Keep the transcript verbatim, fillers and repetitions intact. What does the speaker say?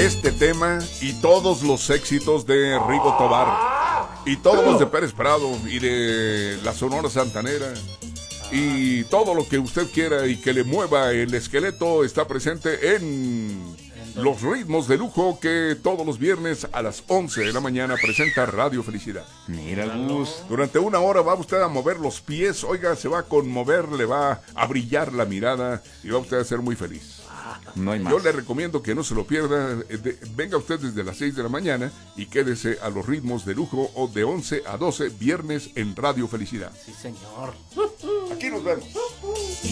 este tema y todos los éxitos de Rigo Tobar y todos los de Pérez Prado y de la Sonora Santanera y todo lo que usted quiera y que le mueva el esqueleto está presente en Los Ritmos de Lujo, que todos los viernes a las once de la mañana presenta Radio Felicidad. Mira, Gus. Durante una hora va usted a mover los pies, oiga, se va a conmover, le va a brillar la mirada y va usted a ser muy feliz. No hay más. Yo le recomiendo que no se lo pierda. De, venga usted desde las seis de la mañana y quédese a Los Ritmos de Lujo o de once a doce viernes en Radio Felicidad. Sí, señor. Aquí nos vemos.